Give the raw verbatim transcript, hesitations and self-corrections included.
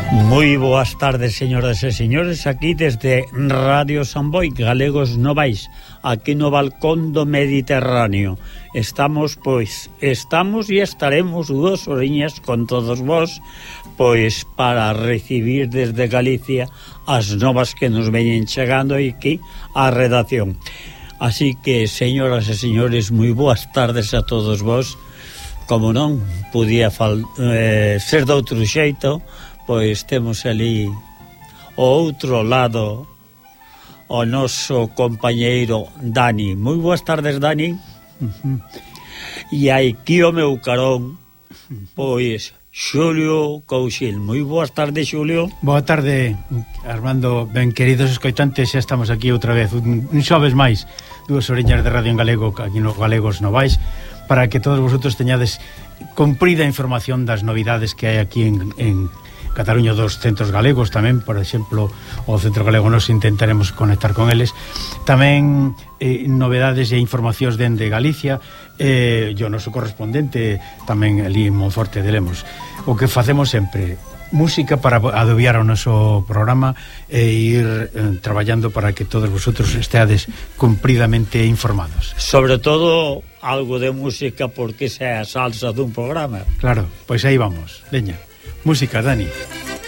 Moi boas tardes, señoras e señores, aquí desde Radio Samboy, Galegos Novais, aquí no balcón do Mediterráneo. Estamos, pois, estamos e estaremos dúas horiñas con todos vós, pois, para recibir desde Galicia as novas que nos veñen chegando aquí á redacción. Así que, señoras e señores, moi boas tardes a todos vós. Como non podía fal, eh, ser de outro xeito, pois temos ali ao outro lado o noso compañeiro Dani. Moi boas tardes, Dani. Uh-huh. E aquí o meu carón, pois Xulio Couchil. Moi boas tardes, Xulio. Boa tarde, Armando. Ben, queridos escoitantes, xa estamos aquí outra vez un, un xoves máis, dúas oriñas de radio en galego aquí nos Galegos Novais, para que todos vosotros teñades cumprida información das novidades que hai aquí en, en Cataluña, dos centros galegos tamén, por exemplo, o Centro Galego nos intentaremos conectar con eles. Tamén eh, novedades e informacións dende Galicia, eh, e o noso correspondente tamén ali en Monforte de Lemos. O que facemos sempre, música para adobiar o noso programa e ir eh, traballando para que todos vosotros esteades cumpridamente informados. Sobre todo algo de música, porque esa é a salsa dun programa. Claro, pois aí vamos. Veña, música, Dani.